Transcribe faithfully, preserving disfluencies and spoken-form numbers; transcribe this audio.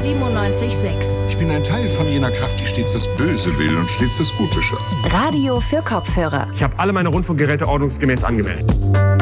siebenundneunzig Komma sechs. Ich bin ein Teil von jener Kraft, die stets das Böse will und stets das Gute schafft. Radio für Kopfhörer. Ich habe alle meine Rundfunkgeräte ordnungsgemäß angemeldet.